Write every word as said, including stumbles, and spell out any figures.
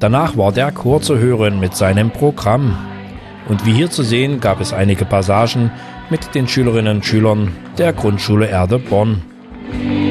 Danach war der Chor zu hören mit seinem Programm. Und wie hier zu sehen, gab es einige Passagen mit den Schülerinnen und Schülern der Grundschule Erde Bonn.